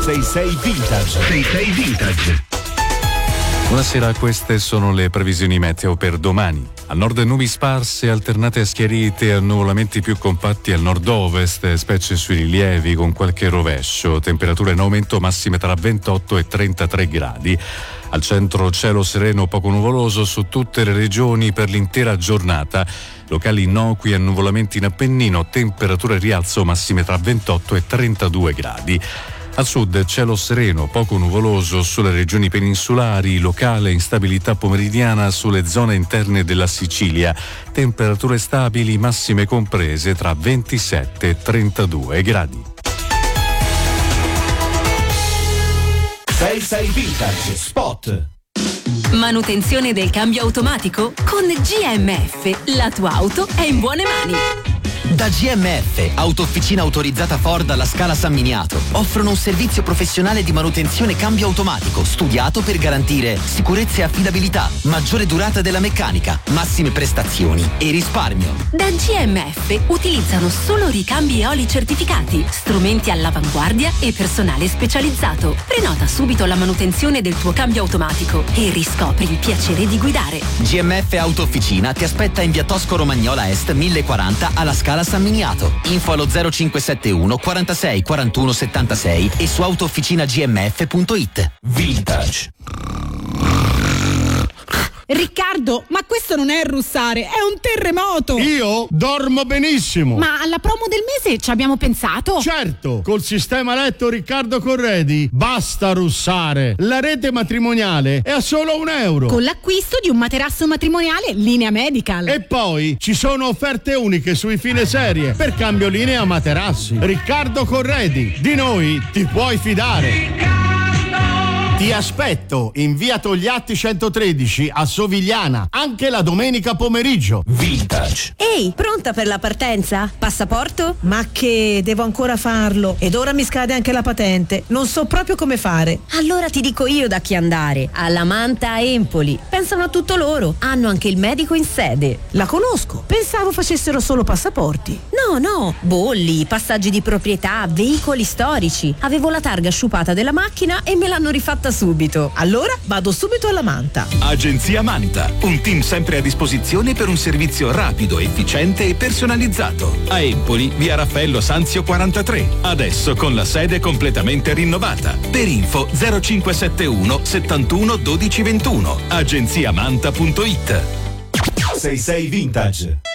66 Vintage. 66 Vintage. Buonasera, queste sono le previsioni meteo per domani. Al nord nubi sparse alternate a schiarite e annuvolamenti più compatti al nord-ovest, specie sui rilievi con qualche rovescio. Temperature in aumento, massime tra 28 e 33 gradi. Al centro cielo sereno poco nuvoloso su tutte le regioni per l'intera giornata. Locali innocui e annuvolamenti in Appennino, temperature rialzo massime tra 28 e 32 gradi. Al sud cielo sereno, poco nuvoloso sulle regioni peninsulari, locale instabilità pomeridiana sulle zone interne della Sicilia. Temperature stabili, massime comprese tra 27 e 32 gradi. 66 Vintage Spot. Manutenzione del cambio automatico? Con GMF, la tua auto è in buone mani. Da GMF, autofficina autorizzata Ford alla Scala San Miniato, offrono un servizio professionale di manutenzione cambio automatico studiato per garantire sicurezza e affidabilità, maggiore durata della meccanica, massime prestazioni e risparmio. Da GMF utilizzano solo ricambi e oli certificati, strumenti all'avanguardia e personale specializzato. Prenota subito la manutenzione del tuo cambio automatico e riscopri il piacere di guidare. GMF Autofficina ti aspetta in via Tosco Romagnola Est 1040 alla Scala San Miniato. Info allo 0571 46 41 76 e su autofficinagmf.it. Vintage. Riccardo, ma questo non è russare, è un terremoto! Io dormo benissimo! Ma alla promo del mese ci abbiamo pensato? Certo, col sistema letto Riccardo Corredi basta russare! La rete matrimoniale è a solo €1. Con l'acquisto di un materasso matrimoniale linea Medical. E poi ci sono offerte uniche sui fine serie per cambio linea materassi. Riccardo Corredi, di noi ti puoi fidare! Ti aspetto in via Togliatti 113 a Sovigliana, anche la domenica pomeriggio. Vintage. Ehi, pronta per la partenza? Passaporto? Ma che, devo ancora farlo. Ed ora mi scade anche la patente. Non so proprio come fare. Allora ti dico io da chi andare. Alla Manta a Empoli. Pensano a tutto loro. Hanno anche il medico in sede. La conosco. Pensavo facessero solo passaporti. No. Bolli, passaggi di proprietà, veicoli storici. Avevo la targa sciupata della macchina e me l'hanno rifatta subito. Allora vado subito alla Manta. Agenzia Manta, un team sempre a disposizione per un servizio rapido, efficiente e personalizzato. A Empoli, via Raffaello Sanzio 43, adesso con la sede completamente rinnovata. Per info 0571 71 12 21. agenziamanta.it. 66 Vintage.